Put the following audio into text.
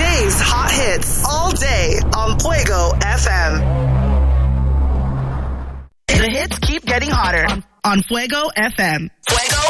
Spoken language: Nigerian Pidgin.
Today's hot hits all day on Fuego FM. The hits keep getting hotter on Fuego FM. Fuego